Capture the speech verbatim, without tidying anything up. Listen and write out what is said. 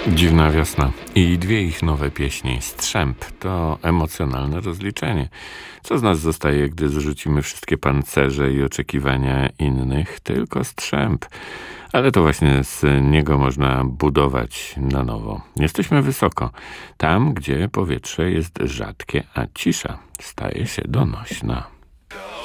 Dziwna wiosna i dwie ich nowe pieśni. Strzęp to emocjonalne rozliczenie. Co z nas zostaje, gdy zrzucimy wszystkie pancerze i oczekiwania innych? Tylko strzęp. Ale to właśnie z niego można budować na nowo. Jesteśmy wysoko. Tam, gdzie powietrze jest rzadkie, a cisza staje się donośna.